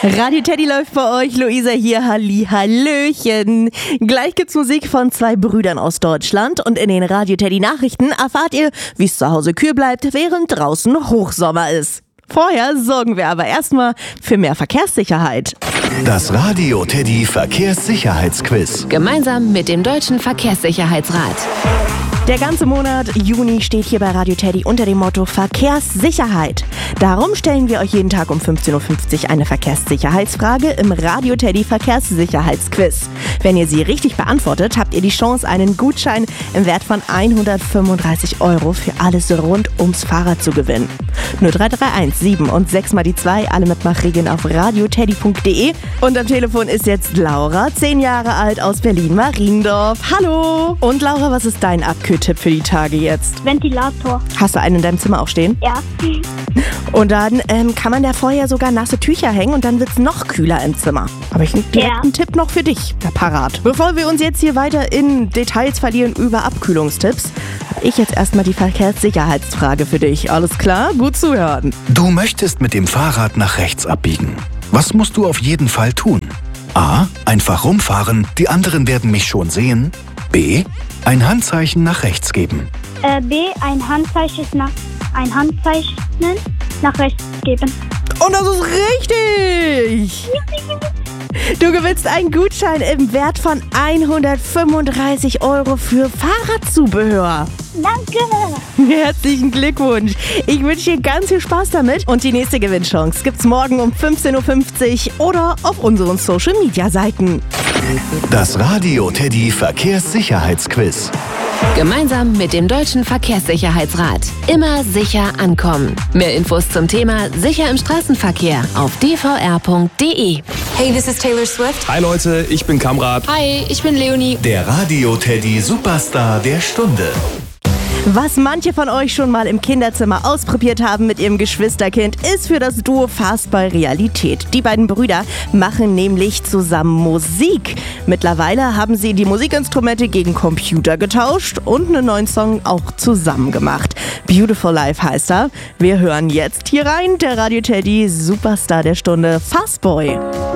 Radio Teddy läuft bei euch, Luisa hier, Hallihallöchen. Gleich gibt's Musik von zwei Brüdern aus Deutschland und in den Radio Teddy Nachrichten erfahrt ihr, wie es zu Hause kühl bleibt, während draußen Hochsommer ist. Vorher sorgen wir aber erstmal für mehr Verkehrssicherheit. Das Radio Teddy Verkehrssicherheitsquiz. Gemeinsam mit dem Deutschen Verkehrssicherheitsrat. Der ganze Monat Juni steht hier bei Radio Teddy unter dem Motto Verkehrssicherheit. Darum stellen wir euch jeden Tag um 15.50 Uhr eine Verkehrssicherheitsfrage im Radio Teddy Verkehrssicherheitsquiz. Wenn ihr sie richtig beantwortet, habt ihr die Chance, einen Gutschein im Wert von 135 € für alles rund ums Fahrrad zu gewinnen. 0331 7 und 6 mal die 2, alle Mitmachregeln auf radioteddy.de. Und am Telefon ist jetzt Laura, 10 Jahre alt, aus Berlin-Mariendorf. Hallo! Und Laura, was ist dein Abkühltipp für die Tage jetzt? Ventilator. Hast du einen in deinem Zimmer auch stehen? Ja. Und dann kann man da vorher sogar nasse Tücher hängen und dann wird es noch kühler im Zimmer. Aber ich habe direkt einen Tipp noch für dich, da parat. Bevor wir uns jetzt hier weiter in Details verlieren über Abkühlungstipps, habe ich jetzt erstmal die Verkehrssicherheitsfrage für dich. Alles klar? Gut zuhören. Du möchtest mit dem Fahrrad nach rechts abbiegen. Was musst du auf jeden Fall tun? A. Einfach rumfahren, die anderen werden mich schon sehen. B. Ein Handzeichen nach rechts geben. B. Ein Handzeichen nach rechts geben. Und das ist richtig! Du gewinnst einen Gutschein im Wert von 135 € für Fahrradzubehör. Danke! Herzlichen Glückwunsch. Ich wünsche dir ganz viel Spaß damit und die nächste Gewinnchance gibt's morgen um 15.50 Uhr oder auf unseren Social-Media-Seiten. Das Radio Teddy Verkehrssicherheitsquiz. Gemeinsam mit dem Deutschen Verkehrssicherheitsrat. Immer sicher ankommen. Mehr Infos zum Thema Sicher im Straßenverkehr auf dvr.de. Hey, this is Taylor Swift. Hi Leute, ich bin Kamrat. Hi, ich bin Leonie. Der Radio Teddy Superstar der Stunde. Was manche von euch schon mal im Kinderzimmer ausprobiert haben mit ihrem Geschwisterkind, ist für das Duo Fastboy Realität. Die beiden Brüder machen nämlich zusammen Musik. Mittlerweile haben sie die Musikinstrumente gegen Computer getauscht und einen neuen Song auch zusammen gemacht. Beautiful Life heißt er. Wir hören jetzt hier rein, der Radio Teddy Superstar der Stunde, Fastboy.